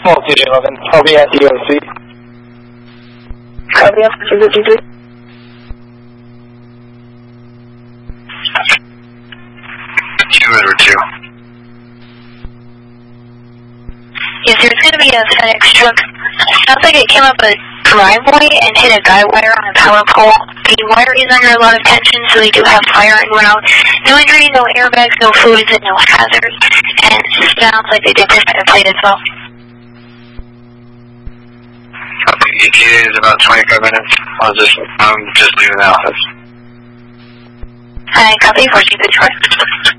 Station 11. I'll be at DOC. Copy, Officer 53. Edward 2. Yes, there's going to be a FedEx truck. Sounds like it came up a driveway and hit a guy wire on a power pole. The wire is under a lot of tension, so they do have fire and went out. No injury, no airbags, no fluids, and no hazards. And it sounds like they did this at a plate as well. Okay, ETA is about 25 minutes. I'm just leaving the office. Hi, copy, 4 Detroit.